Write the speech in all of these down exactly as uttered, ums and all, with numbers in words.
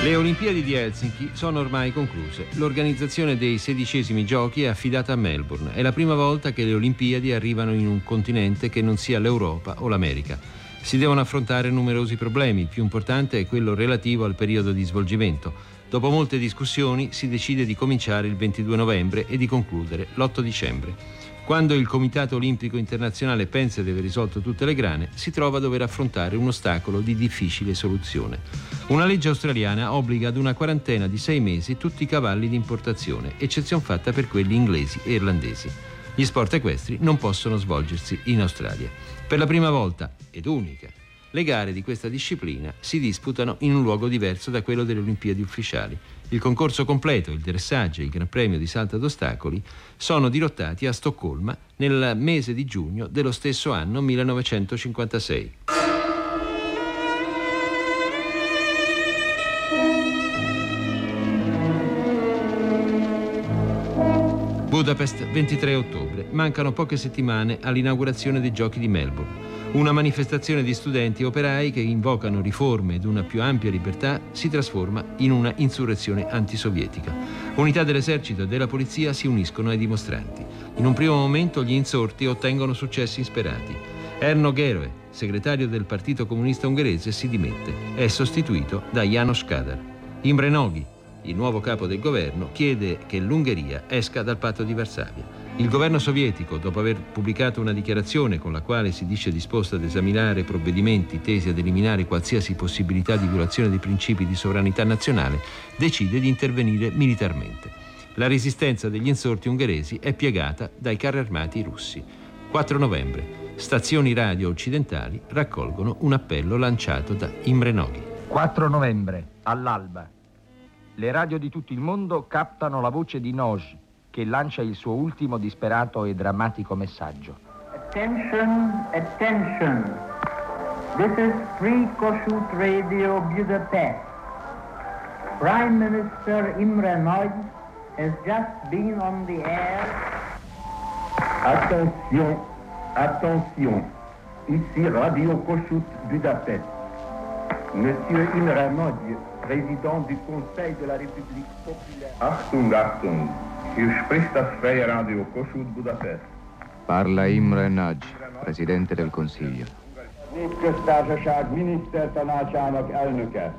Le Olimpiadi di Helsinki sono ormai concluse. L'organizzazione dei sedicesimi giochi è affidata a Melbourne. È la prima volta che le Olimpiadi arrivano in un continente che non sia l'Europa o l'America. Si devono affrontare numerosi problemi. Il più importante è quello relativo al periodo di svolgimento. Dopo molte discussioni si decide di cominciare il ventidue novembre e di concludere l'otto dicembre. Quando il Comitato Olimpico Internazionale pensa di aver risolto tutte le grane, si trova a dover affrontare un ostacolo di difficile soluzione. Una legge australiana obbliga ad una quarantena di sei mesi tutti i cavalli di importazione, eccezion fatta per quelli inglesi e irlandesi. Gli sport equestri non possono svolgersi in Australia. Per la prima volta, ed unica, le gare di questa disciplina si disputano in un luogo diverso da quello delle Olimpiadi ufficiali. Il concorso completo, il dressaggio e il Gran Premio di salto ad ostacoli sono dirottati a Stoccolma nel mese di giugno dello stesso anno millenovecentocinquantasei. Budapest, ventitré ottobre. Mancano poche settimane all'inaugurazione dei Giochi di Melbourne. Una manifestazione di studenti e operai che invocano riforme ed una più ampia libertà si trasforma in una insurrezione antisovietica. Unità dell'esercito e della polizia si uniscono ai dimostranti. In un primo momento gli insorti ottengono successi insperati. Erno Gerő, segretario del Partito Comunista Ungherese, si dimette. È sostituito da János Kádár. Imre Nagy, il nuovo capo del governo, chiede che l'Ungheria esca dal patto di Varsavia. Il governo sovietico, dopo aver pubblicato una dichiarazione con la quale si dice disposto ad esaminare provvedimenti tesi ad eliminare qualsiasi possibilità di violazione dei principi di sovranità nazionale, decide di intervenire militarmente. La resistenza degli insorti ungheresi è piegata dai carri armati russi. quattro novembre. Stazioni radio occidentali raccolgono un appello lanciato da Imre Nagy. quattro novembre, all'alba. Le radio di tutto il mondo captano la voce di Nagy, che lancia il suo ultimo disperato e drammatico messaggio. Attention, attention. This is Free Kossuth Radio Budapest. Prime Minister Imre Nagy has just been on the air. Attention, attention. Ici Radio Kossuth Budapest. Monsieur Imre Nagy, président du Conseil de la République populaire. Achtung, Achtung. Hier spricht das Freie Radio Kossuth Budapest. Parla Imre Nagy, presidente del Consiglio. Népköztársaság minisztertanácsának elnöke.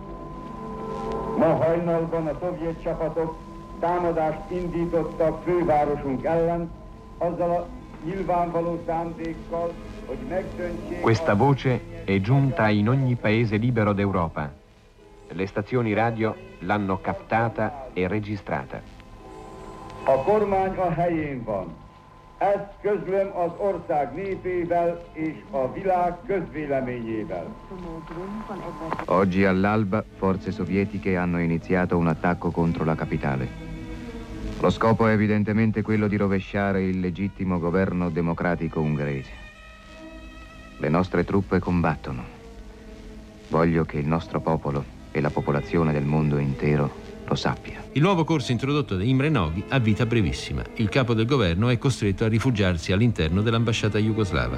Ma hajnalban a szovjet csapatok támadást indítottak fővárosunk ellen, azzal a nyilvánvaló szándékkal, hogy megdöntsék... Questa voce è giunta in ogni paese libero d'Europa. Le stazioni radio l'hanno captata e registrata. A kormány a helyén van. Ezt közlöm az ország népével és a világ közvéleményével. Oggi all'alba forze sovietiche hanno iniziato un attacco contro la capitale. Lo scopo è evidentemente quello di rovesciare il legittimo governo democratico ungherese. Le nostre truppe combattono. Voglio che il nostro popolo e la popolazione del mondo intero lo sappia. Il nuovo corso introdotto da Imre Nagy ha vita brevissima. Il capo del governo è costretto a rifugiarsi all'interno dell'ambasciata jugoslava.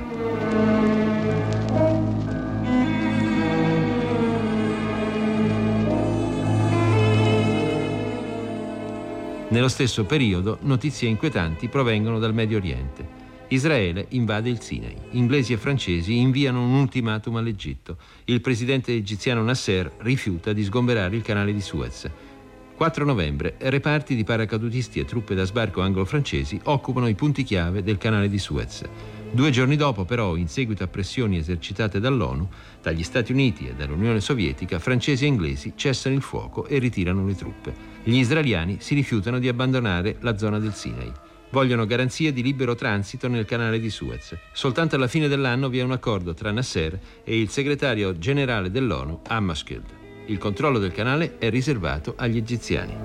Nello stesso periodo, notizie inquietanti provengono dal Medio Oriente. Israele invade il Sinai. Inglesi e francesi inviano un ultimatum all'Egitto. Il presidente egiziano Nasser rifiuta di sgomberare il canale di Suez. quattro novembre, reparti di paracadutisti e truppe da sbarco anglo-francesi occupano i punti chiave del canale di Suez. Due giorni dopo, però, in seguito a pressioni esercitate dall'ONU, dagli Stati Uniti e dall'Unione Sovietica, francesi e inglesi cessano il fuoco e ritirano le truppe. Gli israeliani si rifiutano di abbandonare la zona del Sinai. Vogliono garanzie di libero transito nel canale di Suez. Soltanto alla fine dell'anno vi è un accordo tra Nasser e il segretario generale dell'ONU, Hammarskjöld. Il controllo del canale è riservato agli egiziani.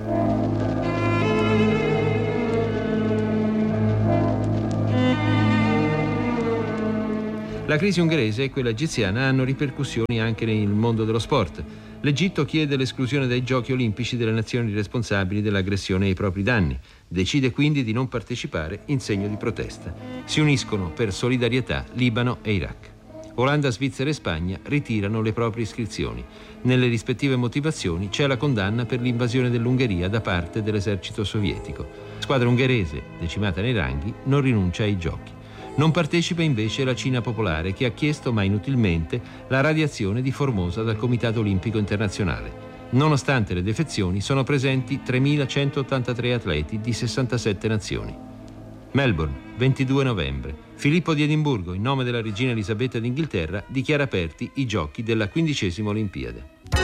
La crisi ungherese e quella egiziana hanno ripercussioni anche nel mondo dello sport. L'Egitto chiede l'esclusione dai Giochi Olimpici delle nazioni responsabili dell'aggressione ai propri danni. Decide quindi di non partecipare in segno di protesta. Si uniscono per solidarietà Libano e Iraq. Olanda, Svizzera e Spagna ritirano le proprie iscrizioni. Nelle rispettive motivazioni c'è la condanna per l'invasione dell'Ungheria da parte dell'esercito sovietico. La squadra ungherese, decimata nei ranghi, non rinuncia ai giochi. Non partecipa invece la Cina Popolare, che ha chiesto, ma inutilmente, la radiazione di Formosa dal Comitato Olimpico Internazionale. Nonostante le defezioni, sono presenti tremilacentottantatré atleti di sessantasette nazioni. Melbourne, ventidue novembre. Filippo di Edimburgo, in nome della regina Elisabetta d'Inghilterra, dichiara aperti i giochi della quindicesima Olimpiade.